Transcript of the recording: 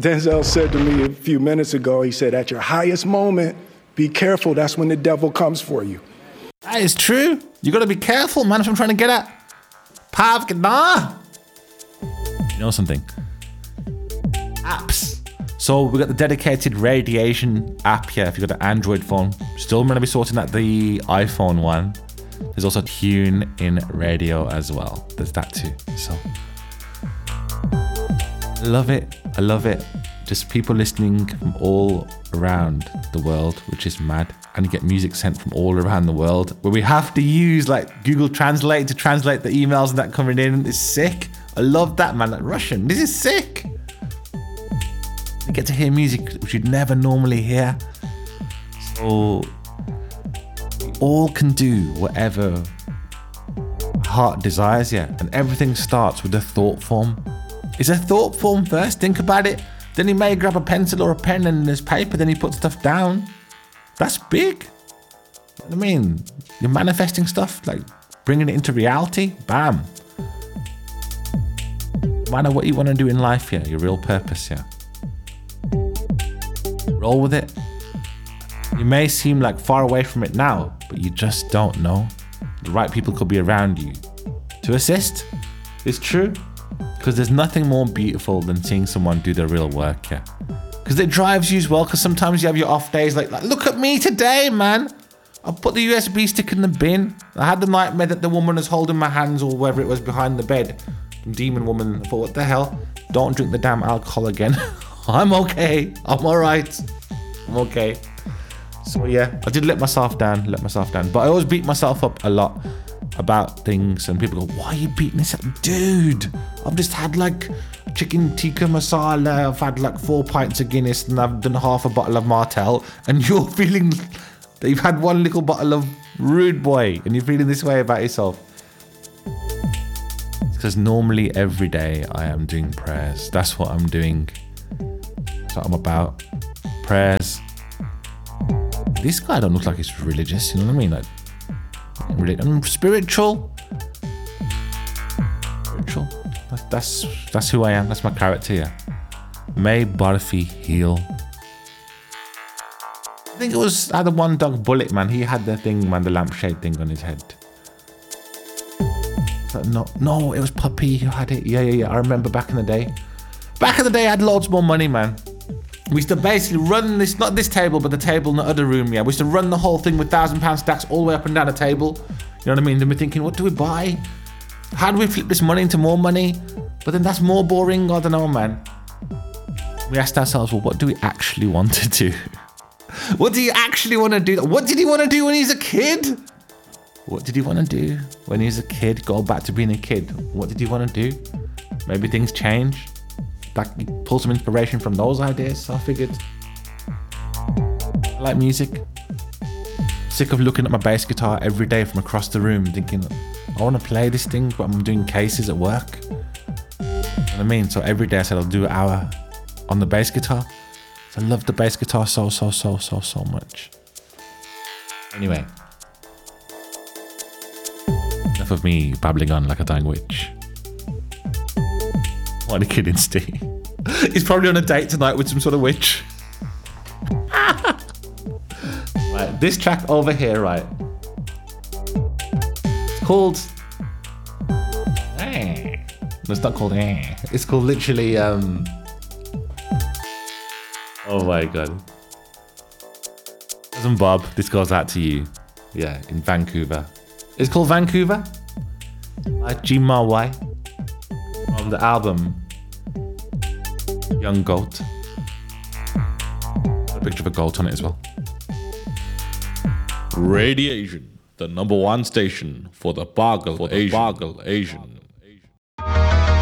Denzel said to me a few minutes ago, he said, at your highest moment, be careful. That's when the devil comes for you. That is true. You got to be careful, man. That's what I'm trying to get at. You know something? Apps. So we got the dedicated radiation app here. If you've got an Android phone, still going to be sorting out the iPhone one. There's also Tune in Radio as well. There's that too. So I love it. I love it. Just people listening from all around the world, which is mad. And you get music sent from all around the world, where we have to use like Google Translate to translate the emails and that coming in. It's sick. I love that, man. Like Russian. This is sick. You get to hear music which you'd never normally hear. So we all can do whatever heart desires, yeah. And everything starts with a thought form. It's a thought form first. Think about it. Then he may grab a pencil or a pen and there's paper. Then he puts stuff down. That's big. I mean, you're manifesting stuff, like bringing it into reality. Bam. No matter what you want to do in life, yeah, your real purpose, yeah. Roll with it. You may seem like far away from it now, but you just don't know. The right people could be around you to assist. It's true. Because there's nothing more beautiful than seeing someone do their real work, yeah. Because it drives you as well, because sometimes you have your off days like, look at me today, man. I put the USB stick in the bin. I had the nightmare that the woman was holding my hands or wherever it was behind the bed. Demon woman. I thought, what the hell? Don't drink the damn alcohol again. I'm okay. I'm all right. I'm okay. So yeah, I did let myself down. But I always beat myself up a lot about things, and people go, why are you beating this up? Dude, I've just had like chicken tikka masala, I've had like 4 pints of Guinness, and I've done half a bottle of Martell, and you're feeling that you've had 1 little bottle of Rude Boy and you're feeling this way about yourself. Because normally every day I am doing prayers. That's what I'm doing. That's what I'm about. Prayers. This guy don't look like he's religious, you know what I mean? Like, I'm spiritual. That's who I am. That's my character, yeah. May Barfi heal. I think it was either One Dog Bullet, man. He had the thing, man, the lampshade thing on his head. No, it was Puppy who had it. Yeah. I remember back in the day. Back in the day, I had loads more money, man. We used to basically run this, not this table, but the table in the other room, yeah. We used to run the whole thing with £1,000 stacks all the way up and down the table. You know what I mean? Then we're thinking, what do we buy? How do we flip this money into more money? But then that's more boring. I don't know, man. We asked ourselves, well, what do we actually want to do? What do you actually want to do? What did he want to do when he was a kid? What did he want to do when he was a kid? Go back to being a kid. What did he want to do? Maybe things change. Pull some inspiration from those ideas. So I figured, I like music. Sick of looking at my bass guitar every day from across the room, thinking, I want to play this thing, but I'm doing cases at work. You know what I mean? So every day I said I'll do an hour on the bass guitar. I love the bass guitar so much. Anyway, enough of me babbling on like a dying witch. What a kidding, Steve. He's probably on a date tonight with some sort of witch. Right, this track over here, right? It's called... No, it's not called... It's called literally... Oh my god. Cousin Bob, this goes out to you. Yeah, in Vancouver. It's called Vancouver by Jima Y from the album Young Goat. A picture of a goat on it as well. Radiation, the #1 station for the Bargle Asian.